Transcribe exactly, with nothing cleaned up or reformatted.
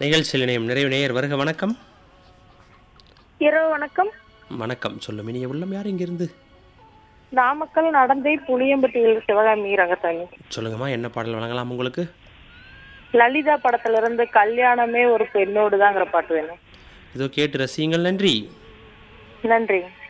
நிகழ்ச்சியில் இணையும் நிறைவு நேயர் வருக. வணக்கம். இரவு வணக்கம். வணக்கம். சொல்லும் இனிய உள்ளம். யார் இங்கிருந்து? நாமக்கல் நடந்தை புளியம்பட்டியில் சிவகாமி ரங்கசாமி. சொல்லுங்கம்மா, என்ன பாடல் வழங்கலாம் உங்களுக்கு? லலிதா படத்துல இருந்து கல்யாணமே ஒரு பெண்ணோடு தாங்கிற பாட்டு வேணும். இதோ கேட்டு ரசியுங்கள். நன்றி. நன்றி.